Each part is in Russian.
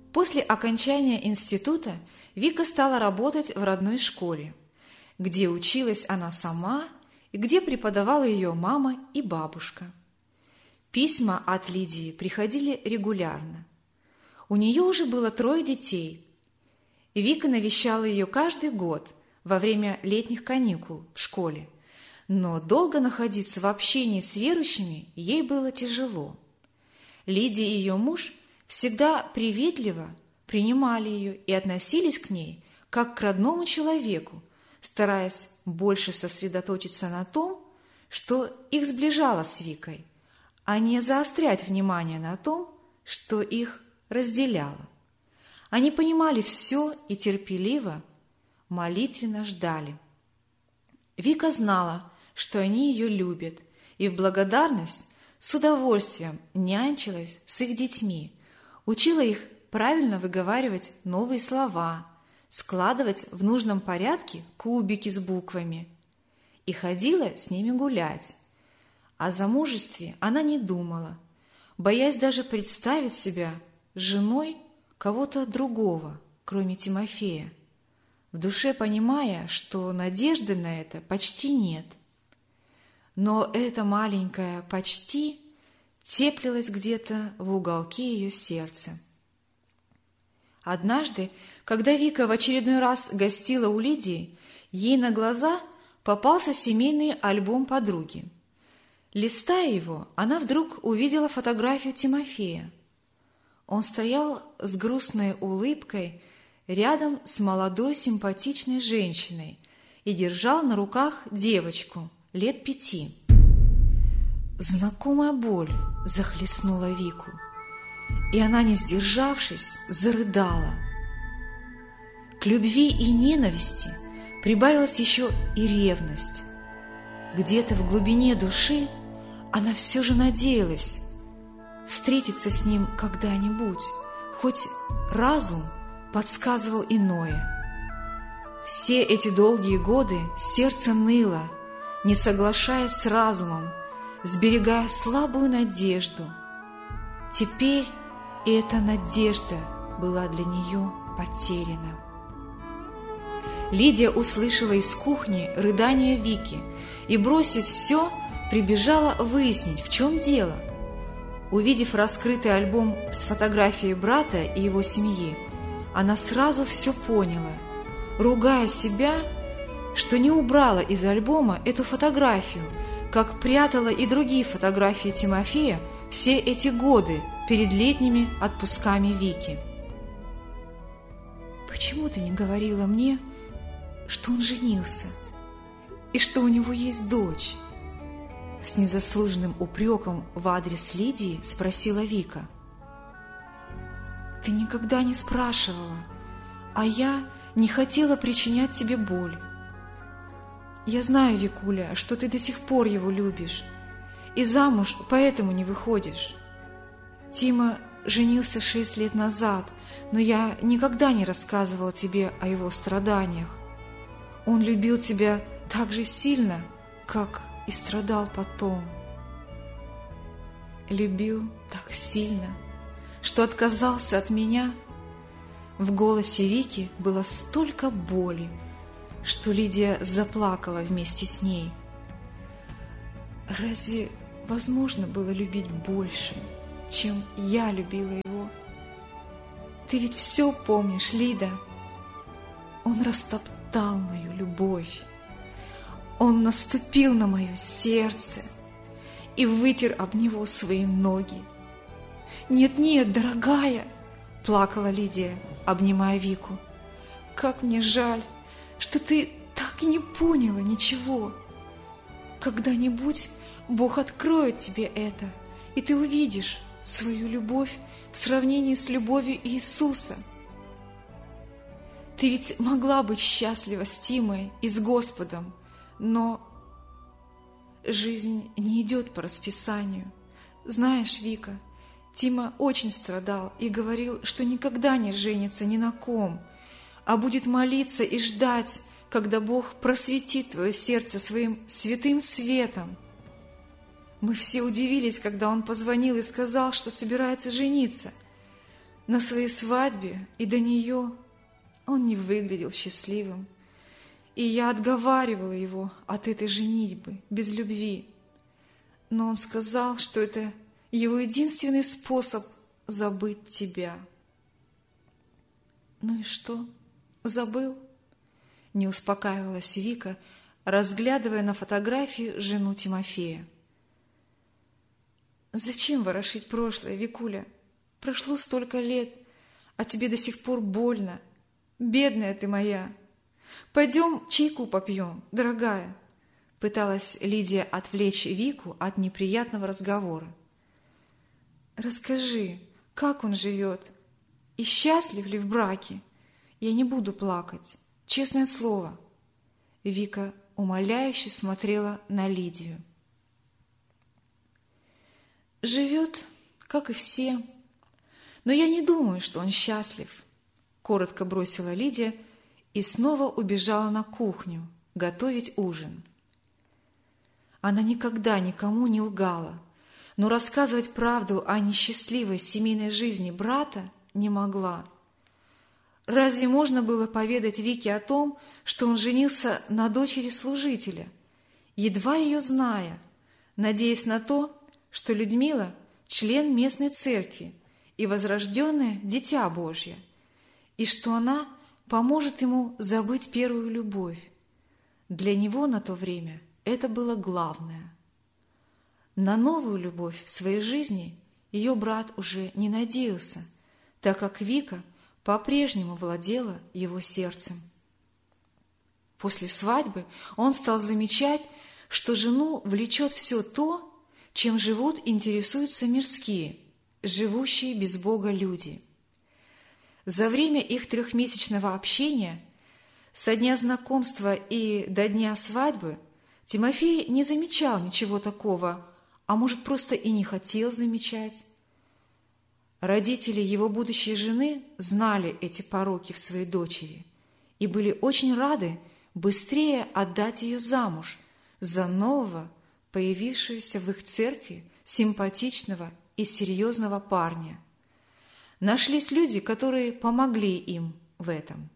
После окончания института Вика стала работать в родной школе, где училась она сама и где преподавала ее мама и бабушка. Письма от Лидии приходили регулярно. У нее уже было 3 детей. Вика навещала ее каждый год во время летних каникул в школе, но долго находиться в общении с верующими ей было тяжело. Лидия и ее муж всегда приветливо принимали ее и относились к ней как к родному человеку, стараясь больше сосредоточиться на том, что их сближало с Викой, а не заострять внимание на том, что их разделяло. Они понимали все и терпеливо, молитвенно ждали. Вика знала, что они ее любят, и в благодарность с удовольствием нянчилась с их детьми, учила их правильно выговаривать новые слова, складывать в нужном порядке кубики с буквами и ходила с ними гулять. О замужестве она не думала, боясь даже представить себя женой кого-то другого, кроме Тимофея, в душе понимая, что надежды на это почти нет. Но это маленькое «почти» теплилось где-то в уголке ее сердца. Однажды, когда Вика в очередной раз гостила у Лидии, ей на глаза попался семейный альбом подруги. Листая его, она вдруг увидела фотографию Тимофея. Он стоял с грустной улыбкой рядом с молодой симпатичной женщиной и держал на руках девочку лет 5. Знакомая боль захлестнула Вику, и она, не сдержавшись, зарыдала. К любви и ненависти прибавилась еще и ревность. Где-то в глубине души она все же надеялась встретиться с ним когда-нибудь, хоть разум подсказывал иное. Все эти долгие годы сердце ныло, не соглашаясь с разумом, сберегая слабую надежду. Теперь и эта надежда была для нее потеряна. Лидия услышала из кухни рыдания Вики и, бросив все, прибежала выяснить, в чем дело. Увидев раскрытый альбом с фотографией брата и его семьи, она сразу все поняла, ругая себя, что не убрала из альбома эту фотографию, как прятала и другие фотографии Тимофея все эти годы перед летними отпусками Вики. «Почему ты не говорила мне, что он женился и что у него есть дочь?» С незаслуженным упреком в адрес Лидии спросила Вика. «Ты никогда не спрашивала, а я не хотела причинять тебе боль. Я знаю, Викуля, что ты до сих пор его любишь, и замуж поэтому не выходишь. Тима женился 6 лет назад, но я никогда не рассказывала тебе о его страданиях. Он любил тебя так же сильно, как и страдал потом. Любил так сильно, что отказался от меня». В голосе Вики было столько боли, что Лидия заплакала вместе с ней. «Разве возможно было любить больше, чем я любила его? Ты ведь все помнишь, Лида. Он растоптал мою любовь. Он наступил на мое сердце и вытер об него свои ноги. Нет, дорогая!» – плакала Лидия, обнимая Вику. «Как мне жаль, что ты так и не поняла ничего. Когда-нибудь Бог откроет тебе это, и ты увидишь свою любовь в сравнении с любовью Иисуса. Ты ведь могла быть счастлива с Тимой и с Господом, но жизнь не идет по расписанию. Знаешь, Вика, Тима очень страдал и говорил, что никогда не женится ни на ком, а будет молиться и ждать, когда Бог просветит твое сердце своим святым светом. Мы все удивились, когда он позвонил и сказал, что собирается жениться. На своей свадьбе и до нее он не выглядел счастливым, и я отговаривала его от этой женитьбы без любви. Но он сказал, что это его единственный способ забыть тебя. Ну и что? Забыл? Не успокаивалась Вика, разглядывая на фотографии жену Тимофея. Зачем ворошить прошлое, Викуля? Прошло столько лет, а тебе до сих пор больно. Бедная ты моя. Пойдем чайку попьем, дорогая. Пыталась Лидия отвлечь Вику от неприятного разговора. Расскажи, как он живет и счастлив ли в браке? Я не буду плакать, честное слово. Вика умоляюще смотрела на Лидию. Живет, как и все, но я не думаю, что он счастлив, коротко бросила Лидия и снова убежала на кухню готовить ужин. Она никогда никому не лгала, но рассказывать правду о несчастливой семейной жизни брата не могла. Разве можно было поведать Вике о том, что он женился на дочери служителя, едва ее зная, надеясь на то, что Людмила – член местной церкви и возрожденное Дитя Божье, и что она поможет ему забыть первую любовь. Для него на то время это было главное. На новую любовь в своей жизни ее брат уже не надеялся, так как Вика по-прежнему владела его сердцем. После свадьбы он стал замечать, что жену влечет все то, чем живут и интересуются мирские, живущие без Бога люди. За время их 3-месячного общения, со дня знакомства и до дня свадьбы, Тимофей не замечал ничего такого, а может, просто и не хотел замечать. Родители его будущей жены знали эти пороки в своей дочери и были очень рады быстрее отдать ее замуж за нового, появившегося в их церкви симпатичного и серьезного парня. Нашлись люди, которые помогли им в этом.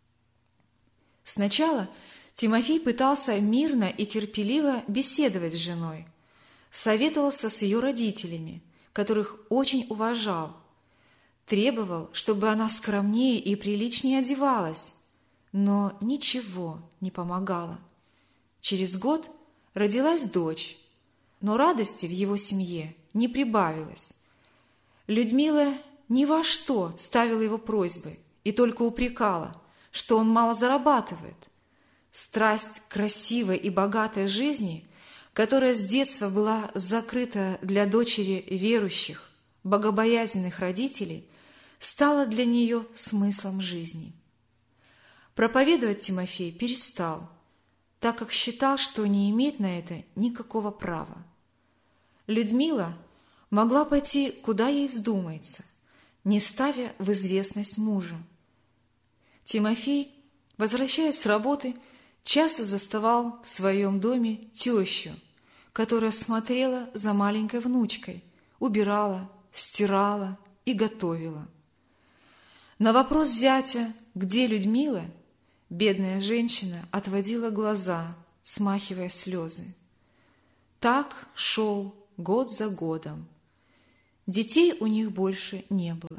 Сначала Тимофей пытался мирно и терпеливо беседовать с женой, советовался с ее родителями, которых очень уважал, требовал, чтобы она скромнее и приличнее одевалась, но ничего не помогало. Через год родилась дочь, но радости в его семье не прибавилось. Людмила ни во что ставила его просьбы и только упрекала, что он мало зарабатывает. Страсть к красивой и богатой жизни, которая с детства была закрыта для дочери верующих, богобоязненных родителей, стала для нее смыслом жизни. Проповедовать Тимофей перестал, так как считал, что не имеет на это никакого права. Людмила могла пойти, куда ей вздумается, не ставя в известность мужа. Тимофей, возвращаясь с работы, часто заставал в своем доме тещу, которая смотрела за маленькой внучкой, убирала, стирала и готовила. На вопрос зятя, где Людмила, бедная женщина отводила глаза, смахивая слезы. Так шел год за годом. Детей у них больше не было.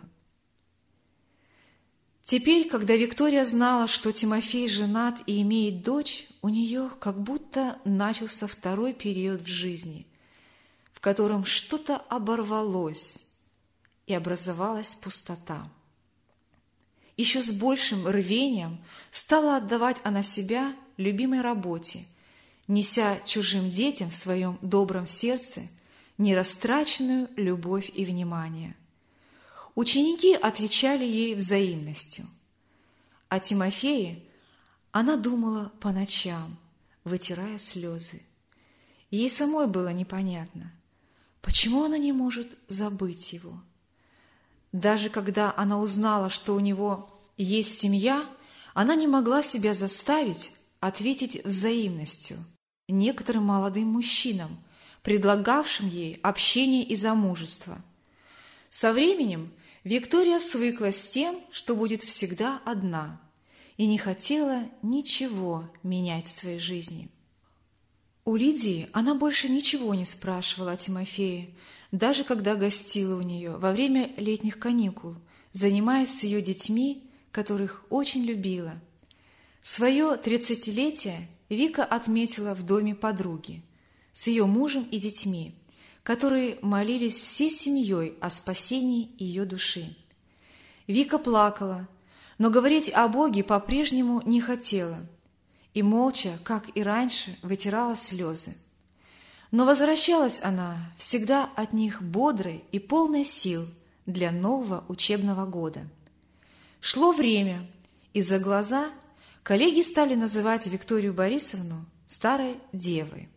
Теперь, когда Виктория знала, что Тимофей женат и имеет дочь, у нее как будто начался второй период в жизни, в котором что-то оборвалось и образовалась пустота. Еще с большим рвением стала отдавать она себя любимой работе, неся чужим детям в своем добром сердце нерастраченную любовь и внимание. Ученики отвечали ей взаимностью. О Тимофее она думала по ночам, вытирая слезы. Ей самой было непонятно, почему она не может забыть его. Даже когда она узнала, что у него есть семья, она не могла себя заставить ответить взаимностью некоторым молодым мужчинам, предлагавшим ей общение и замужество. Со временем Виктория свыклась с тем, что будет всегда одна, и не хотела ничего менять в своей жизни. У Лидии она больше ничего не спрашивала о Тимофее, даже когда гостила у нее во время летних каникул, занимаясь с ее детьми, которых очень любила. Свое 30-летие Вика отметила в доме подруги с ее мужем и детьми, которые молились всей семьей о спасении ее души. Вика плакала, но говорить о Боге по-прежнему не хотела и молча, как и раньше, вытирала слезы. Но возвращалась она всегда от них бодрой и полной сил для нового учебного года. Шло время, и за глаза коллеги стали называть Викторию Борисовну старой девой.